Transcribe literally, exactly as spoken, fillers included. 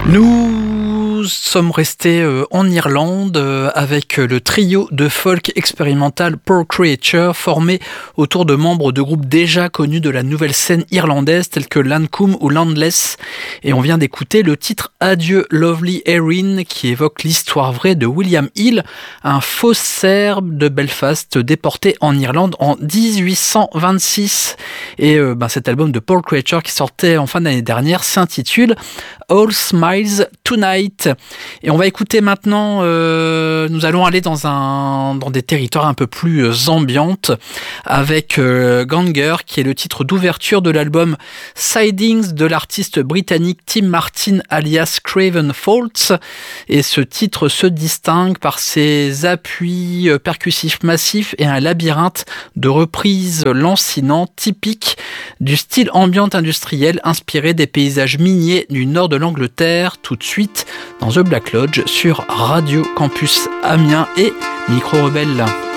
Nous sommes restés euh, en Irlande euh, avec le trio de folk expérimental Poor Creature, formé autour de membres de groupes déjà connus de la nouvelle scène irlandaise tels que Lankum ou Landless. Et on vient d'écouter le titre Adieu Lovely Erin, qui évoque l'histoire vraie de William Hill, un faux Serbe de Belfast déporté en Irlande en dix-huit cent vingt-six. Et euh, ben, cet album de Poor Creature qui sortait en fin d'année dernière s'intitule All Smiles Tonight. Et on va écouter maintenant, euh, nous allons aller dans un dans des territoires un peu plus euh, ambiantes avec euh, Ganger, qui est le titre d'ouverture de l'album Sidings de l'artiste britannique Tim Martin alias Craven Faults. Et ce titre se distingue par ses appuis euh, percussifs massifs et un labyrinthe de reprises lancinants typiques du style ambient industriel inspiré des paysages miniers du nord de l'Angleterre. Tout de suite dans The Black Lodge sur Radio Campus Amiens et Micro Rebelle.